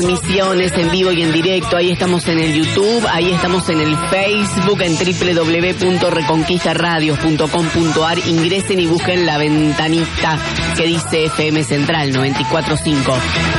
Emisiones en vivo y en directo, ahí estamos en el YouTube, ahí estamos en el Facebook, en www.reconquistaradios.com.ar. Ingresen y busquen la ventanita que dice FM Central 94.5.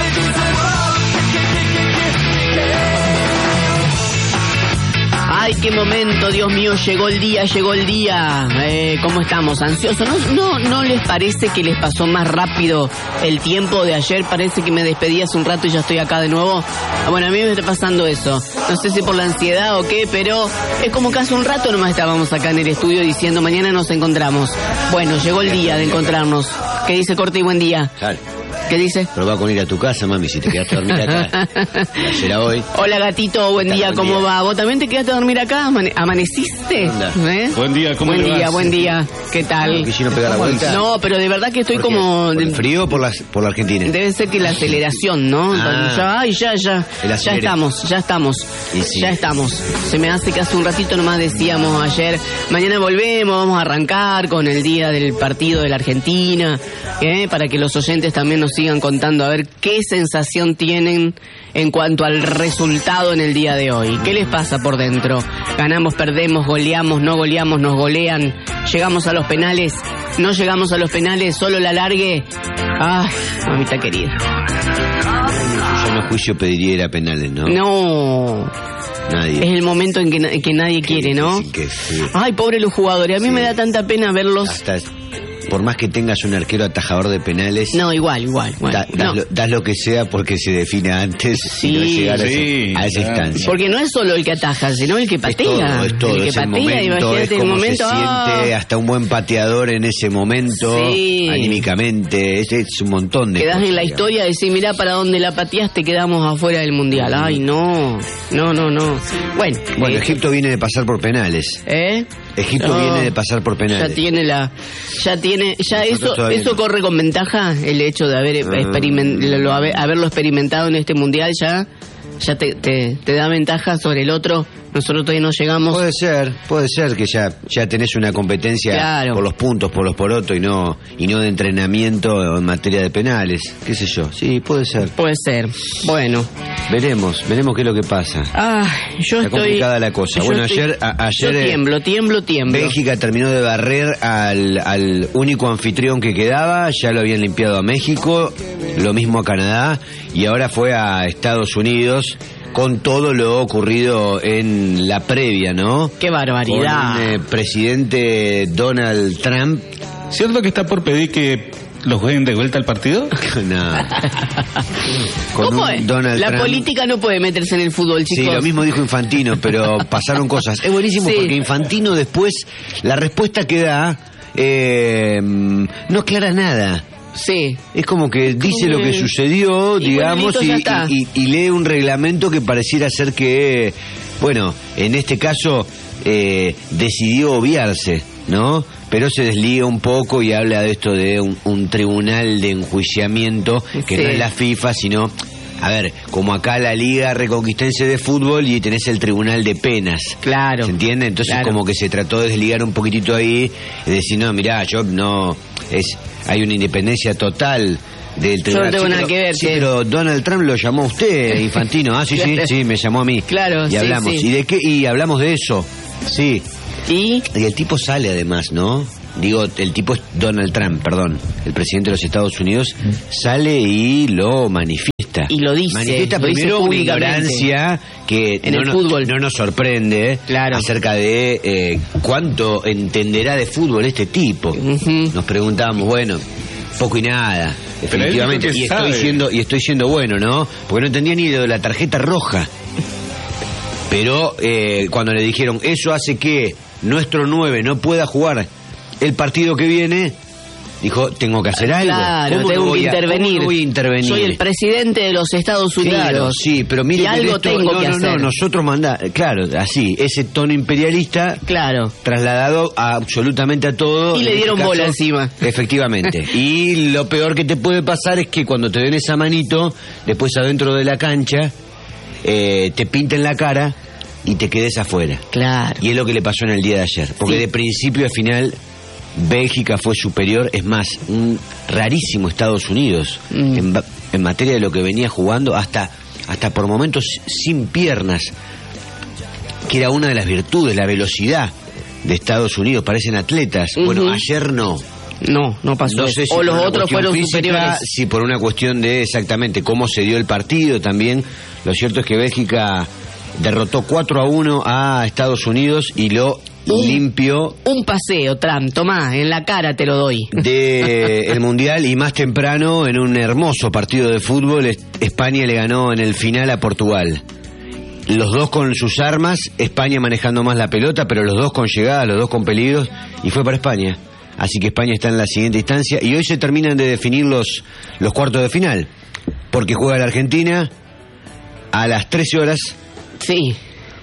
Ay, qué momento, Dios mío, llegó el día. ¿Cómo estamos? ¿Ansiosos? ¿No les parece que les pasó más rápido el tiempo de ayer? Parece que me despedí hace un rato y ya estoy acá de nuevo. Bueno, a mí me está pasando eso. No sé si por la ansiedad o qué, pero es como que hace un rato nomás estábamos acá en el estudio diciendo mañana nos encontramos. Bueno, llegó el día de encontrarnos. ¿Qué dice Corte y buen día? Claro. ¿Qué dice? Probá con ir a tu casa, mami, si te quedaste a dormir acá. Será hoy. Hola, gatito, buen día, ¿cómo va? ¿Vos también te quedaste a dormir acá? ¿Amaneciste? Buen día, ¿cómo le va? Buen día, ¿qué tal? No quisieron pegar la vuelta. No, pero de verdad que estoy ¿Por qué? como... ¿Por el frío o por la Argentina? Debe ser que la aceleración, ¿no? Ya estamos. Sí. Ya estamos. Se me hace que hace un ratito nomás decíamos ayer, mañana volvemos, vamos a arrancar con el día del partido de la Argentina, para que los oyentes también nos sigan contando a ver qué sensación tienen en cuanto al resultado en el día de hoy. ¿Qué les pasa por dentro? ¿Ganamos, perdemos, goleamos, no goleamos, nos golean? ¿Llegamos a los penales? ¿No llegamos a los penales? ¿Solo la largue? Ay, mamita querida. Yo no juicio pediría ir a penales, ¿no? No. Nadie. Es el momento en que nadie quiere, ¿no? Sí. Ay, pobre los jugadores. A mí me da tanta pena verlos. Hasta por más que tengas un arquero atajador de penales. No, igual. Das lo que sea porque se define antes y no llegar a esa instancia. Porque no es solo el que ataja, sino el que patea. Es todo. El que Es patea, el momento, imagínate es el como momento. se siente hasta un buen pateador en ese momento, anímicamente. Es un montón de Quedás cosas, en la historia de decir, mirá para dónde la pateaste, quedamos afuera del Mundial. Ay, no. Bueno, Egipto viene de pasar por penales. Egipto viene de pasar por penales. Eso corre con ventaja el hecho de haberlo experimentado en este mundial ya te da ventaja sobre el otro. Nosotros todavía no llegamos. Puede ser que ya tenés una competencia por los puntos, por los porotos y no de entrenamiento en materia de penales, qué sé yo. Sí, puede ser. Bueno, veremos qué es lo que pasa. Está complicada la cosa. Bueno, ayer yo tiemblo. Bélgica terminó de barrer al único anfitrión que quedaba, ya lo habían limpiado a México, lo mismo a Canadá y ahora fue a Estados Unidos con todo lo ocurrido en la previa, ¿no? ¡Qué barbaridad! Con el presidente Donald Trump. ¿Cierto que está por pedir que los jueguen de vuelta al partido? No. ¿Cómo es? La política no puede meterse en el fútbol, chicos. Sí, lo mismo dijo Infantino, pero pasaron cosas. Es buenísimo porque Infantino después, la respuesta que da, no aclara nada. Sí. Es como que dice lo que sucedió, digamos, y lee un reglamento que pareciera ser que, bueno, en este caso decidió obviarse, ¿no? Pero se desliga un poco y habla de esto de un tribunal de enjuiciamiento, que no es la FIFA, sino... A ver, como acá la Liga Reconquistense de Fútbol y tenés el Tribunal de Penas. Claro. ¿Se entiende? Entonces como que se trató de desligar un poquitito ahí, de decir, no, mirá, hay una independencia total del tribunal. Yo no tengo nada que ver. Sí, pero Donald Trump lo llamó a usted, Infantino. Sí, me llamó a mí. Claro, y hablamos. Sí. ¿Y de qué? Y hablamos de eso. Sí. Y el tipo sale además, ¿no? Digo, el tipo es Donald Trump, perdón, el presidente de los Estados Unidos, sale y lo manifiesta. Y lo dice. Manifiesta primero una ignorancia que en el fútbol no nos sorprende acerca de cuánto entenderá de fútbol este tipo. Nos preguntábamos, bueno, poco y nada, efectivamente. Y estoy siendo bueno, ¿no? Porque no entendía ni de la tarjeta roja. Pero cuando le dijeron, eso hace que nuestro 9 no pueda jugar el partido que viene, dijo, tengo que hacer algo. Claro, tengo que intervenir. ¿Cómo voy a intervenir? Soy el presidente de los Estados Unidos. Claro, sí, pero mire, y algo tengo que hacer. Nosotros claro, así, ese tono imperialista, trasladado absolutamente a todo. Y le dieron bola encima. Efectivamente. Y lo peor que te puede pasar es que cuando te den esa manito, después adentro de la cancha, te pinten la cara y te quedes afuera. Claro. Y es lo que le pasó en el día de ayer. Porque de principio a final Bélgica fue superior, es más, un rarísimo Estados Unidos en materia de lo que venía jugando, hasta hasta por momentos sin piernas, que era una de las virtudes, la velocidad de Estados Unidos. Parecen atletas. Bueno, ayer no. No pasó. No sé si o los otros fueron física, superiores. Sí, por una cuestión de exactamente cómo se dio el partido también. Lo cierto es que Bélgica derrotó 4-1 a Estados Unidos y lo limpió. Un paseo, Trump, tomá, en la cara te lo doy. El Mundial, y más temprano, en un hermoso partido de fútbol, España le ganó en el final a Portugal. Los dos con sus armas, España manejando más la pelota, pero los dos con llegada, los dos con peligros, y fue para España. Así que España está en la siguiente instancia, y hoy se terminan de definir los cuartos de final, porque juega la Argentina a las 13 horas. Sí.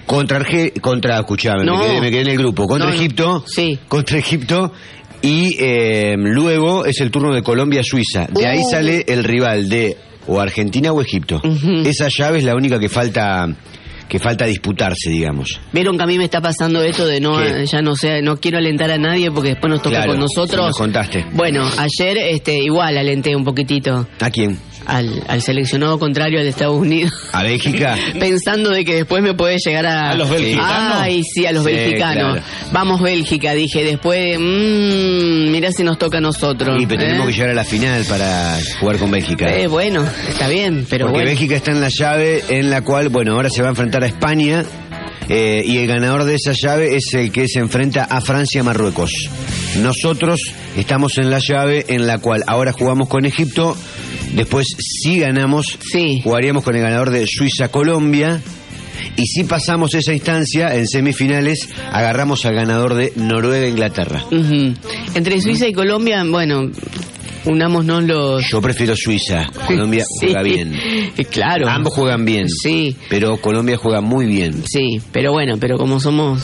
Escuchame, me quedé en el grupo, contra Egipto. Sí. Contra Egipto. Y luego es el turno de Colombia-Suiza. De ahí sale el rival de o Argentina o Egipto. Esa llave es la única que falta disputarse, digamos. Vieron que a mí me está pasando esto de no quiero alentar a nadie porque después nos toca con nosotros. Nos contaste. Bueno, ayer igual alenté un poquitito. ¿A quién? Al seleccionado contrario, al Estados Unidos. ¿A Bélgica? Pensando de que después me puede llegar a los belgicanos. Ay, sí, a los belgicanos. Claro. Vamos Bélgica, dije. Después, mirá si nos toca a nosotros. Sí, pero tenemos que llegar a la final para jugar con Bélgica. Bueno, está bien, pero porque Bélgica está en la llave en la cual, ahora se va a enfrentar a España. Y el ganador de esa llave es el que se enfrenta a Francia-Marruecos. Nosotros estamos en la llave en la cual ahora jugamos con Egipto. Después, si ganamos, jugaríamos con el ganador de Suiza-Colombia. Y si pasamos esa instancia, en semifinales, agarramos al ganador de Noruega-Inglaterra. Entre Suiza y Colombia, unámonos los... Yo prefiero Suiza. Colombia juega bien. Claro. Ambos juegan bien. Sí. Pero Colombia juega muy bien. Sí, pero como somos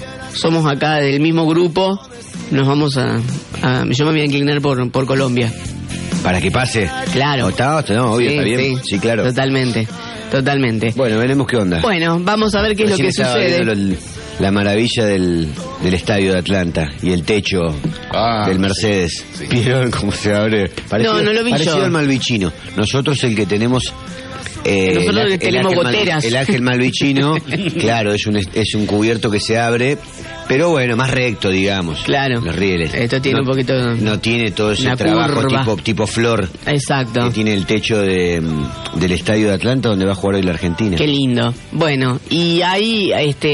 acá del mismo grupo, nos vamos yo me voy a inclinar por Colombia. ¿Para que pase? Claro. No, obvio, está bien. Sí, claro. Totalmente. Bueno, veremos qué onda. Bueno, vamos a ver qué es lo que sucede. La maravilla del estadio de Atlanta y el techo del Mercedes. Sí. ¿Vieron cómo se abre? No lo vi yo. Parecido al Malvicino. Nosotros el que tenemos... Nosotros tenemos goteras. El Ángel Malvicino, claro, es un cubierto que se abre, pero más recto, digamos. Claro. Los rieles. Esto tiene un poquito... No tiene todo ese trabajo tipo flor. Exacto. Que tiene el techo del estadio de Atlanta donde va a jugar hoy la Argentina. Qué lindo. Bueno, y hay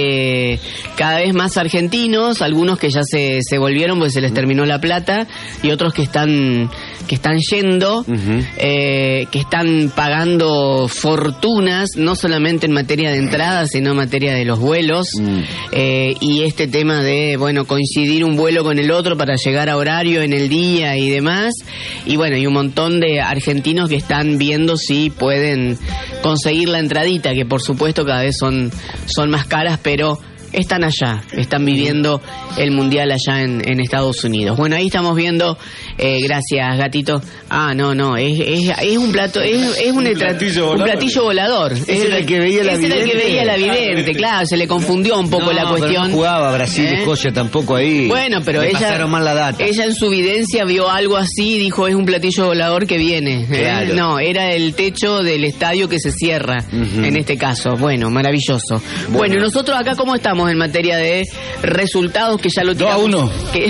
cada vez más argentinos, algunos que ya se volvieron porque se les terminó la plata, y otros que están yendo, que están pagando fortunas, no solamente en materia de entrada, sino en materia de los vuelos, y este tema de, coincidir un vuelo con el otro para llegar a horario en el día y demás, y un montón de argentinos que están viendo si pueden conseguir la entradita, que por supuesto cada vez son más caras, pero están allá, están viviendo el Mundial allá en Estados Unidos. Bueno, ahí estamos viendo, gracias, Gatito. Es un plato, es un platillo volador. Ese era el que veía la vidente. Claro, se le confundió un poco la cuestión. Pero no jugaba Brasil, Escocia tampoco ahí. Bueno, pero pasaron mal la data. Ella en su videncia vio algo así y dijo, es un platillo volador que viene. Claro. No, era el techo del estadio que se cierra, en este caso. Bueno, maravilloso. Bueno, y nosotros acá, ¿cómo estamos en materia de resultados? Que ya lo tiramos. 2-1.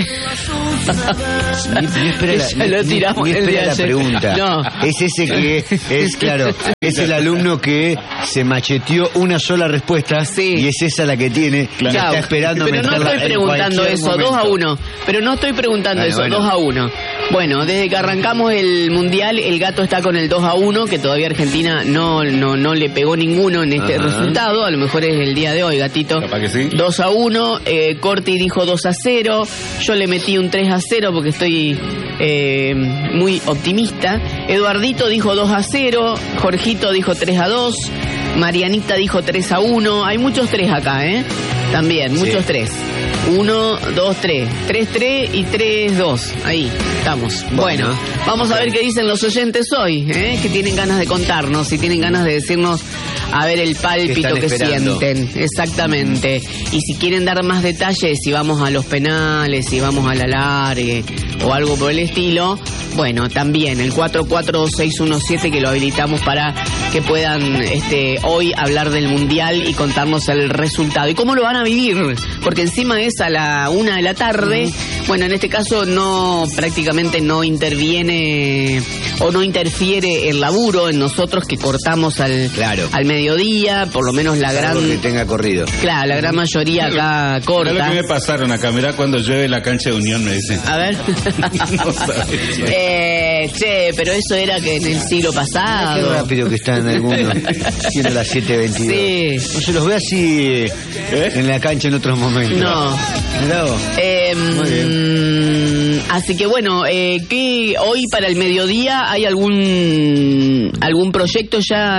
Lo tiramos el día de la ayer. pregunta. No. Es ese que es, claro, es el alumno que se macheteó una sola respuesta, y es esa la que tiene. Claro. Está esperando. Pero no estoy preguntando eso, momento. 2-1. Pero no estoy preguntando eso, 2-1. Bueno, desde que arrancamos el Mundial, el Gato está con el 2-1, que todavía Argentina no le pegó ninguno en este resultado. A lo mejor es el día de hoy, Gatito. Capaz que sí. 2-1, Corti dijo 2-0, yo le metí un 3-0 porque estoy muy optimista. Eduardito dijo 2-0, Jorgito dijo 3-2, Marianita dijo 3-1. Hay muchos 3 acá, también, muchos 3. 1, 2, 3. 3-3 y 3-2. Ahí estamos. Bueno, vamos a ver qué dicen los oyentes hoy, que tienen ganas de contarnos, si tienen ganas de decirnos, a ver el pálpito que sienten. Exactamente. Y si quieren dar más detalles, si vamos a los penales, si vamos al alargue o algo por el estilo, bueno, también el 44617, que lo habilitamos para que puedan hoy hablar del Mundial y contarnos el resultado. ¿Y cómo lo van a vivir? Porque encima es a la 1 de la tarde. Bueno, en este caso prácticamente no interviene o no interfiere el laburo en nosotros, que cortamos al mediodía, por lo menos la gran... que tenga corrido. Claro, la gran mayoría acá corta. Mirá lo que me pasaron acá, mirá cuando llueve la cancha de Unión, me dicen. A ver. No sabes. Pero eso era que en el siglo pasado. Qué rápido que están algunos, siendo las 7:22. Sí. No se los ve así en la cancha en otros momentos. No. Mirá vos. Así que bueno, ¿qué hoy para el mediodía hay algún proyecto ya,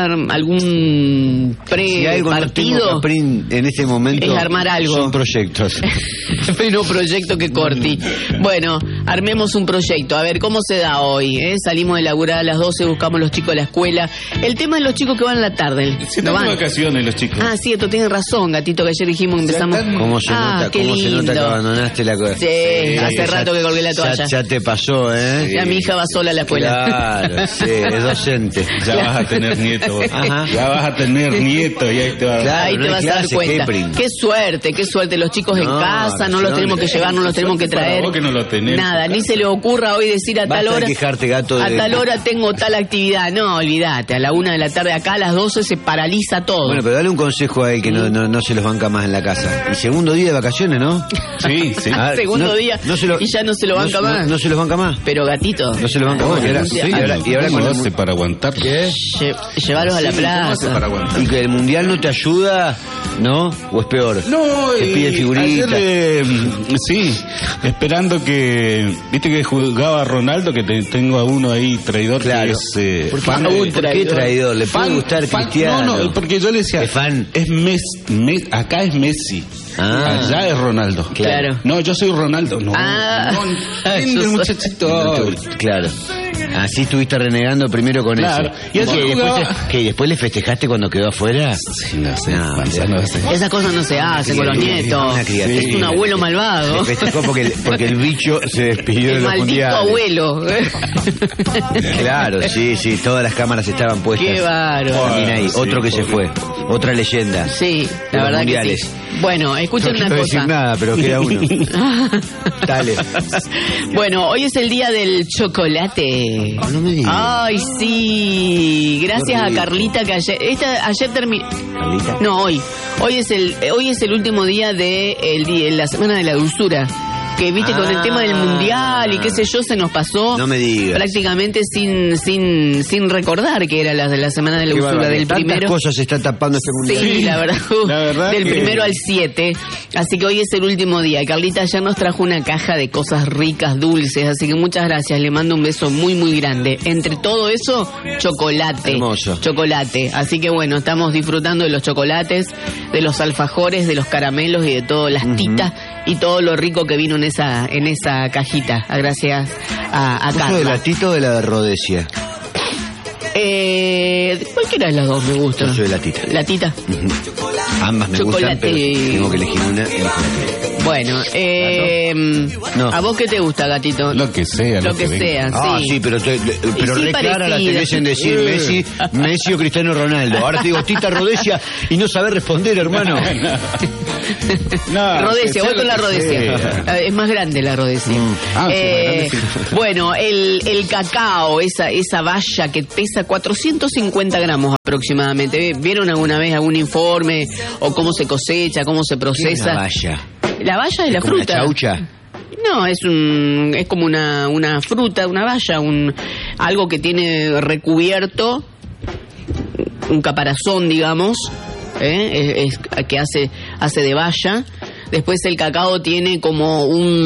algún pre-partido? En este momento es armar algo. Son proyectos. Pero proyecto que corti. Bueno, armemos un proyecto. A ver, ¿cómo se da hoy? Salimos de laburar a las 12, buscamos los chicos a la escuela. El tema es los chicos que van a la tarde. Se están de vacaciones los chicos. Ah, cierto, tienes razón, Gatito, que ayer dijimos que empezamos... ¿Cómo se nota que abandonaste la cosa? Sí, hace rato que colgué la toalla. Ya te pasó, ¿eh? Ya mi hija va sola a la escuela. Claro, sí, es docente. Ya vas a tener nieto vos. Ajá. Ya vas a tener nieto y ahí te vas a dar cuenta. Qué suerte, los chicos en casa, no los tenemos que llevar, no los tenemos que traer. Vos que no lo tenés. Nada, ni se le ocurra hoy decir a tal hora... quejarte, gato, a tal hora tengo tal actividad. No, olvídate, a la 1 de la tarde acá, a las 12 se paraliza todo. Bueno, pero dale un consejo a él que no se los banca más en la casa. El segundo día de vacaciones, ¿no? Sí. Segundo día y ya no se lo banca más. No se los banca más. Pero Gatito. No se los banca más. Y ahora ¿cómo hace para aguantar? ¿Qué? Llevarlos a la plaza. Para aguantar? Y que el Mundial no te ayuda, ¿no? ¿O es peor? No, te pide figuritas. Ayer, sí, esperando que... Viste que jugaba Ronaldo, que tengo a uno ahí traidor. Claro. Que es, ¿Por qué traidor? ¿Le puede gustar Cristiano? No, porque yo le decía... ¿Es fan? Es Messi, acá es Messi. Allá es Ronaldo. Claro. No, yo soy Ronaldo. No entiende, muchachito. Claro. Así estuviste renegando primero con eso. Y después le festejaste cuando quedó afuera. Sí, no sé. Esas cosas no se hacen con los nietos. Es un abuelo malvado. Se festejó porque el bicho se despidió de los mundiales. El maldito abuelo. Claro, sí, todas las cámaras estaban puestas. Qué bárbaro. También ahí, otro que se fue. Otra leyenda. Sí, la verdad que sí. Bueno, escuchen una cosa. No decir nada, pero queda uno. Dale. Bueno, hoy es el día del chocolate. No me digas. Ay, sí. Gracias a Carlita que ayer terminó. ¿Carlita? No, hoy. Hoy es el último día de la semana de la dulzura. Que viste con el tema del mundial y qué sé yo, se nos pasó. No me digas. Prácticamente sin recordar que era la de la semana de la dulzura del primero. Tantas cosas se está tapando este mundial. Sí, la verdad del primero al 7. Así que hoy es el último día. Y Carlita ayer nos trajo una caja de cosas ricas, dulces. Así que muchas gracias. Le mando un beso muy, muy grande. Entre todo eso, chocolate. Hermoso. Chocolate. Así que bueno, estamos disfrutando de los chocolates, de los alfajores, de los caramelos y de todas las titas y todo lo rico que vino en esa cajita. Gracias a Carla. ¿Eso de la tita o de la de Rhodesia? Cualquiera de las dos me gusta. Yo soy de la tita. ¿La tita? Ambas me gustan, pero tengo que elegir una. Bueno, ¿a vos qué te gusta, Gatito? Lo que sea. Lo que sea, sí. Sí, pero re clara la tenés en decir Messi o Cristiano Ronaldo. Ahora te digo Tita Rhodesia y no sabés responder, hermano. Rhodesia, voy con la Rhodesia. Es más grande la Rhodesia. Bueno, el cacao, esa valla que pesa 450 gramos aproximadamente. ¿Vieron alguna vez algún informe o cómo se cosecha, cómo se procesa? ¿Qué es la valla? La valla es la fruta. ¿Una chaucha? No, es como una fruta, una valla, algo que tiene recubierto un caparazón, digamos, que hace de valla. Después el cacao tiene como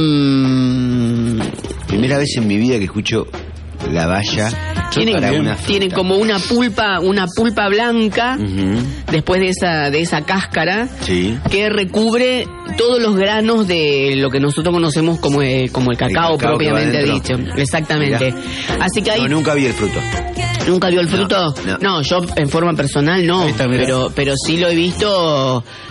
Primera vez en mi vida que escucho la valla. Tiene como una pulpa blanca, después de esa cáscara, que recubre todos los granos de lo que nosotros conocemos como el cacao propiamente dicho. Exactamente. Mirá. Así que nunca vi el fruto. ¿Nunca vio el fruto? No, yo en forma personal no, pero sí lo he visto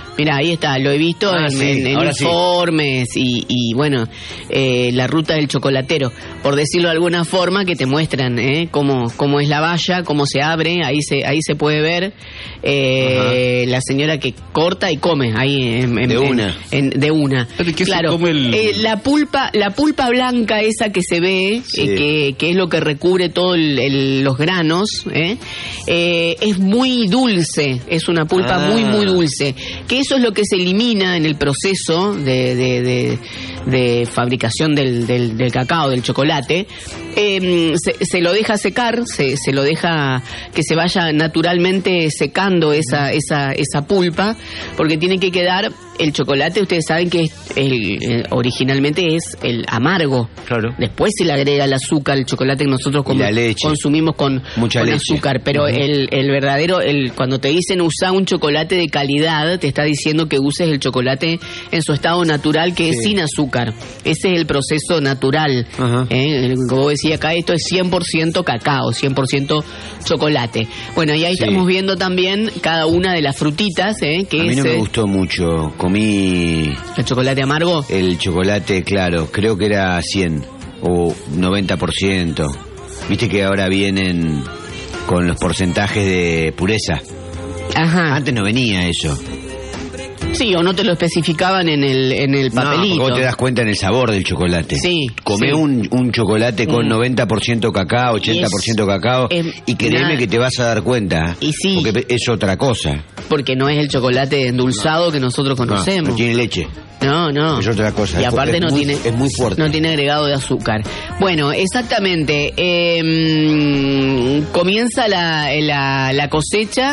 Mirá, ahí está, lo he visto en informes y bueno, la ruta del chocolatero, por decirlo de alguna forma, que te muestran cómo es la valla, cómo se abre, ahí se puede ver la señora que corta y come ahí de una. Claro, la pulpa blanca esa que se ve, que es lo que recubre todos los granos, es muy dulce, es una pulpa muy dulce, que eso es lo que se elimina en el proceso de fabricación del cacao, del chocolate. Se lo deja secar, se lo deja que se vaya naturalmente secando esa pulpa, porque tiene que quedar el chocolate. Ustedes saben que originalmente es el amargo. Claro. Después se le agrega el azúcar, el chocolate que nosotros consumimos con azúcar. Pero el verdadero, cuando te dicen usa un chocolate de calidad, te está diciendo que uses el chocolate en su estado natural, que es sin azúcar. Ese es el proceso natural. Como decía acá, esto es 100% cacao, 100% chocolate. Bueno, y ahí estamos viendo también cada una de las frutitas. Que a mí no me gustó mucho. Comí... ¿El chocolate amargo? El chocolate, claro, creo que era 100 o 90%. Viste que ahora vienen con los porcentajes de pureza. Ajá. Antes no venía eso. Sí, o no te lo especificaban en el papelito. No, vos te das cuenta en el sabor del chocolate. Sí. Comé un chocolate con 90% cacao, 80% cacao, y créeme que te vas a dar cuenta. Y sí. Porque es otra cosa. Porque no es el chocolate endulzado que nosotros conocemos. No tiene leche. No. Es otra cosa. Y aparte es muy fuerte. No tiene agregado de azúcar. Bueno, exactamente. Comienza la cosecha.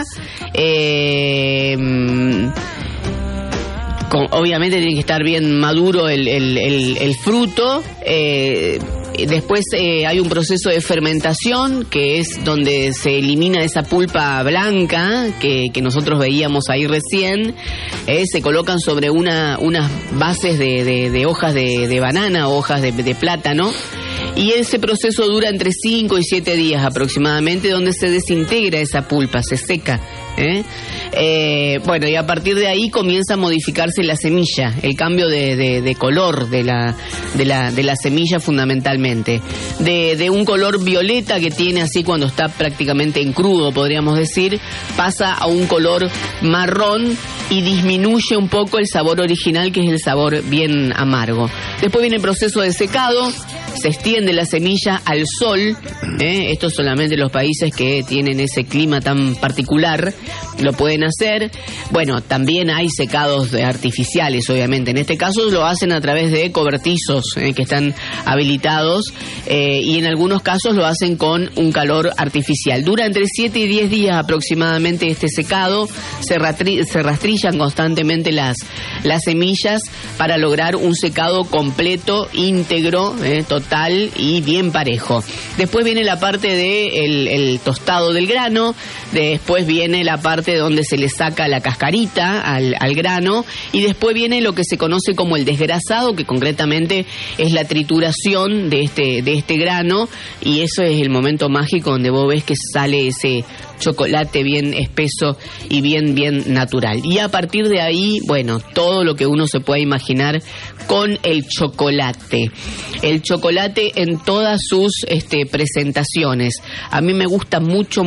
Obviamente tiene que estar bien maduro el fruto. Después hay un proceso de fermentación, que es donde se elimina esa pulpa blanca que nosotros veíamos ahí recién. Se colocan sobre unas bases de hojas de banana o hojas de plátano. Y ese proceso dura entre 5 y 7 días aproximadamente, donde se desintegra esa pulpa, se seca. Bueno, y a partir de ahí comienza a modificarse la semilla, el cambio de color de la semilla fundamentalmente. De un color violeta que tiene así cuando está prácticamente en crudo, podríamos decir, pasa a un color marrón y disminuye un poco el sabor original, que es el sabor bien amargo. Después viene el proceso de secado. Se extiende la semilla al sol. Esto solamente los países que tienen ese clima tan particular lo pueden hacer. Bueno, también hay secados artificiales, obviamente. En este caso lo hacen a través de cobertizos que están habilitados, y en algunos casos lo hacen con un calor artificial. Dura entre 7 y 10 días aproximadamente este secado. Se rastrillan constantemente las semillas para lograr un secado completo, íntegro, total y bien parejo. Después viene la parte de el tostado del grano. Después viene la parte donde se le saca la cascarita al grano, y después viene lo que se conoce como el desgrasado, que concretamente es la trituración de este grano, y eso es el momento mágico donde vos ves que sale ese chocolate bien espeso y bien natural. Y a partir de ahí, bueno, todo lo que uno se pueda imaginar con el chocolate. El chocolate en todas sus presentaciones. A mí me gusta mucho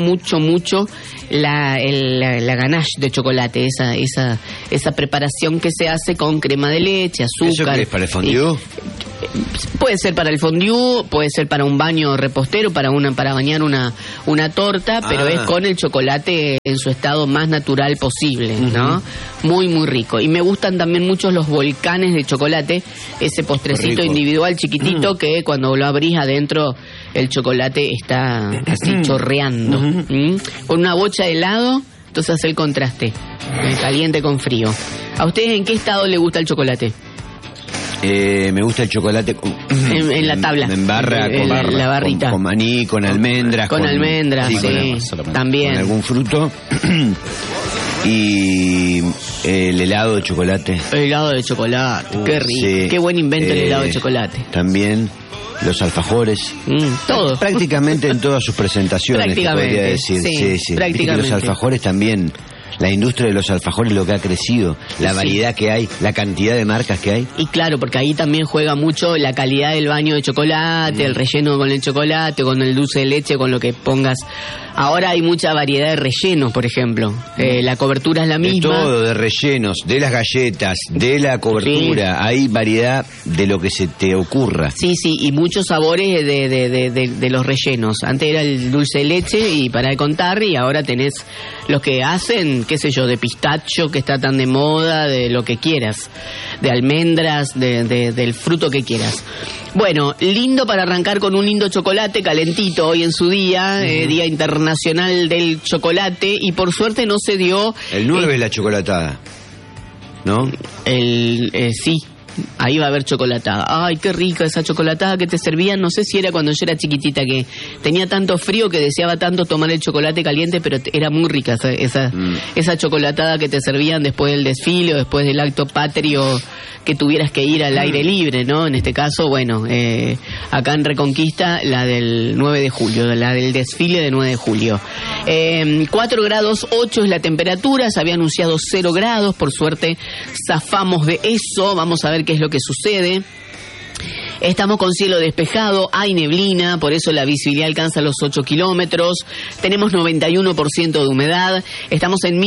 la ganache de chocolate, esa preparación que se hace con crema de leche, azúcar. ¿Eso qué es, para el fondue? Puede ser para el fondue, puede ser para un baño repostero, para bañar una torta, pero es con el chocolate en su estado más natural posible, ¿no? Muy rico. Y me gustan también mucho los volcanes de chocolate, ese postrecito individual chiquitito que cuando lo abrís adentro el chocolate está así chorreando. Con una bocha de helado, entonces hace el contraste, caliente con frío. ¿A ustedes en qué estado le gusta el chocolate? Me gusta el chocolate en la tabla, en barra, la barrita, con maní, con almendras, con almendras, sí, también con algún fruto. Y el helado de chocolate. El helado de chocolate, qué rico, sí. Qué buen invento el helado de chocolate. También los alfajores, todo. Prácticamente en todas sus presentaciones, te podría decir. Sí, prácticamente. Los alfajores también la industria de los alfajores, lo que ha crecido, la variedad que hay, la cantidad de marcas que hay. Y claro, porque ahí también juega mucho la calidad del baño de chocolate, el relleno con el chocolate, con el dulce de leche, con lo que pongas. Ahora hay mucha variedad de rellenos, por ejemplo. La cobertura es la misma. De todo, de rellenos, de las galletas, de la cobertura. Sí. Hay variedad de lo que se te ocurra. Sí, y muchos sabores de los rellenos. Antes era el dulce de leche y para de contar, y ahora tenés los que hacen, qué sé yo, de pistacho, que está tan de moda, de lo que quieras, de almendras, del fruto que quieras. Bueno, lindo para arrancar con un lindo chocolate calentito hoy en su día, Día Internacional del Chocolate, y por suerte no se dio... El 9 es la chocolatada, ¿no? Sí. Ahí va a haber chocolatada. Ay, qué rica esa chocolatada que te servían. No sé si era cuando yo era chiquitita, que tenía tanto frío que deseaba tanto tomar el chocolate caliente, pero era muy rica esa chocolatada que te servían después del desfile o después del acto patrio, que tuvieras que ir al aire libre, ¿no? En este caso, bueno, acá en Reconquista, la del 9 de julio, la del desfile de 9 de julio. 4 grados 8 es la temperatura, se había anunciado 0 grados, por suerte zafamos de eso. Vamos a ver qué es lo que sucede. Estamos con cielo despejado, hay neblina, por eso la visibilidad alcanza los 8 kilómetros. Tenemos 91% de humedad. Estamos en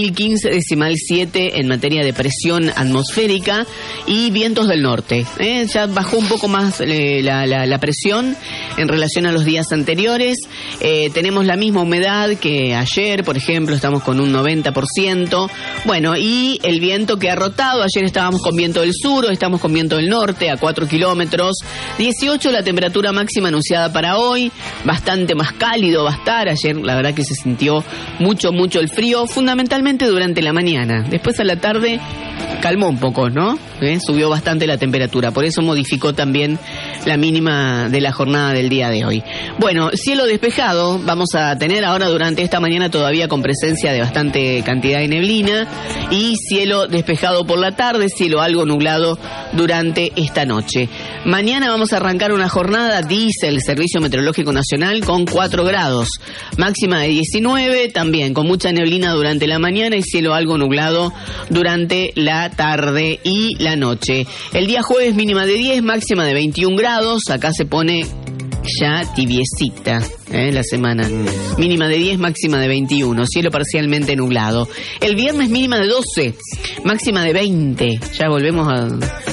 1015,7 en materia de presión atmosférica y vientos del norte. Ya bajó un poco más la presión en relación a los días anteriores. Tenemos la misma humedad que ayer, por ejemplo, estamos con un 90%. Bueno, y el viento que ha rotado. Ayer estábamos con viento del sur, hoy estamos con viento del norte a 4 kilómetros. 18 la temperatura máxima anunciada para hoy, bastante más cálido va a estar. Ayer la verdad que se sintió mucho el frío, fundamentalmente durante la mañana. Después a la tarde calmó un poco, ¿no? Subió bastante la temperatura, por eso modificó también la mínima de la jornada del día de hoy. Bueno, cielo despejado vamos a tener ahora durante esta mañana, todavía con presencia de bastante cantidad de neblina, y cielo despejado por la tarde, cielo algo nublado durante esta noche. Mañana vamos a arrancar una jornada, dice el Servicio Meteorológico Nacional, con 4 grados, máxima de 19, también con mucha neblina durante la mañana y cielo algo nublado durante la tarde y la noche. El día jueves mínima de 10, máxima de 21 grados, acá se pone ya tibiecita la semana. Mínima de 10, máxima de 21, cielo parcialmente nublado. El viernes mínima de 12, máxima de 20, ya volvemos a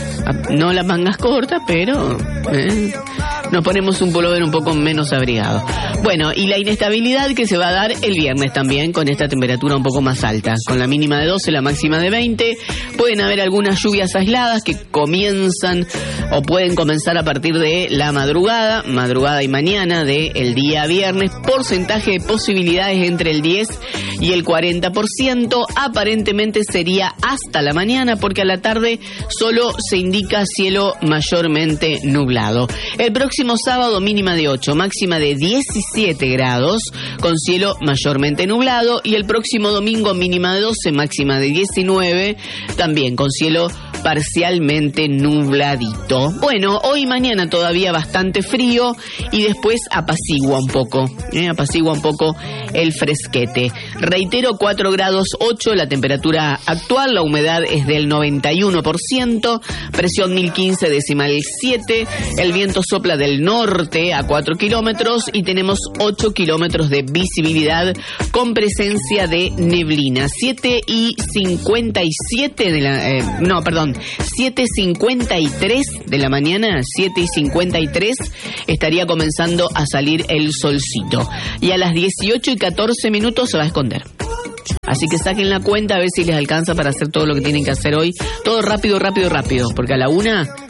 no las mangas cortas, pero nos ponemos un pullover un poco menos abrigado. Bueno, y la inestabilidad que se va a dar el viernes también, con esta temperatura un poco más alta, con la mínima de 12, la máxima de 20. Pueden haber algunas lluvias aisladas que comienzan o pueden comenzar a partir de la madrugada y mañana del día viernes. Porcentaje de posibilidades entre el 10 y el 40%. Aparentemente sería hasta la mañana, porque a la tarde solo se indica cielo mayormente nublado. El próximo sábado mínima de 8, máxima de 17 grados, con cielo mayormente nublado. Y el próximo domingo mínima de 12, máxima de 19, también con cielo parcialmente nubladito. Bueno, hoy y mañana todavía bastante frío y después apacigua un poco el fresquete. Reitero, 4 grados 8 la temperatura actual, la humedad es del 91%, presión 1015,7, el viento sopla del norte a 4 kilómetros y tenemos 8 kilómetros de visibilidad con presencia de neblina. 7:53 de la mañana, 7:53, estaría comenzando a salir el solcito. Y a las 18:14 se va a esconder. Así que saquen la cuenta a ver si les alcanza para hacer todo lo que tienen que hacer hoy. Todo rápido, porque a la 1